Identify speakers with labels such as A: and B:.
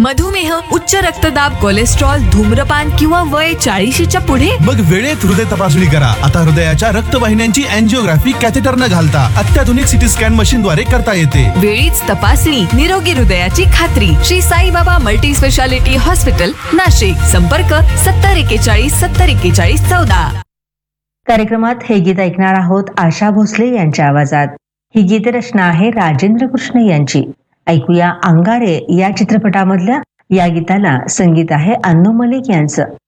A: मधुमेह, उच्च रक्तदाब, कोलेस्ट्रॉल, धूम्रपान किंवा वय 40च्या पुढे?
B: मग वेळेत हृदय तपासणी करा. आता हृदयाच्या रक्तवाहिन्यांची अँजिओग्राफी कॅथेटर न घालता अत्याधुनिक सिटी स्कॅन मशीन द्वारे करता येते.
A: वेळीच तपासणी, निरोगी हृदयाची खात्री. Shri Saibaba multi speciality hospital, Nashik. संपर्क 7041 7041 14.
C: कार्यक्रमात हे गीत ऐकणार आहोत आशा भोसले यांच्या आवाजात. ही गीतरचना आहे राजेंद्र कृष्ण यांची. ऐकूया अंगारे या चित्रपटामधल्या या गीताला संगीत आहे अन्नू मलिक यांचं.